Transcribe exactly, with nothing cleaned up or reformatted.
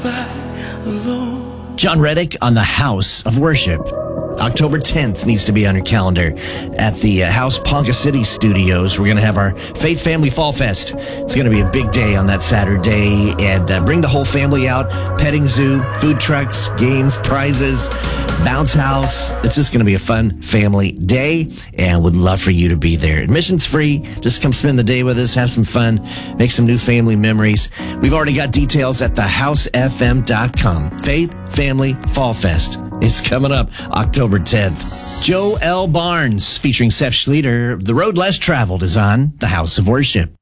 John Reddick on the House of Worship. October tenth needs to be on your calendar at the uh, House Ponca City Studios. We're going to have our Faith Family Fall Fest. It's going to be a big day on that Saturday, and uh, bring the whole family out. Petting zoo, food trucks, games, prizes, bounce house. It's just going to be a fun family day, and would love for you to be there. Admission's free. Just come spend the day with us, have some fun, make some new family memories. We've already got details at the house f m dot com. Faith Family Fall Fest. It's coming up October tenth. Joe L. Barnes featuring Seth Schleter. The Road Less Traveled is on the House of Worship.